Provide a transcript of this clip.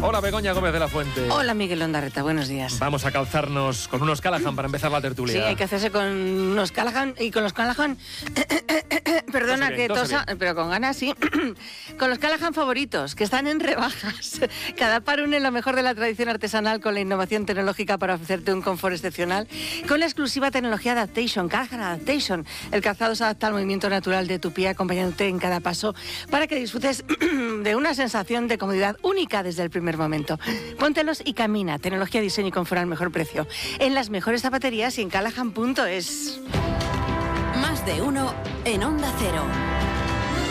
Hola, Begoña Gómez de la Fuente. Hola, Miguel Ondarreta, buenos días. Vamos a calzarnos con unos Callahan para empezar la tertulia. Sí, hay que hacerse con unos Callahan y con los Callahan... Perdona Tose bien, que tosa, pero con ganas, sí. Con los Callahan favoritos, que están en rebajas. Cada par une lo mejor de la tradición artesanal con la innovación tecnológica para ofrecerte un confort excepcional. Con la exclusiva tecnología Adaptation, Callahan Adaptation. El calzado se adapta al movimiento natural de tu pie, acompañándote en cada paso para que disfrutes de una sensación de comodidad única desde el primer momento. Póntelos y camina. Tecnología, diseño y confort al mejor precio. En las mejores zapaterías y en callahan.es. Más de uno en Onda Cero.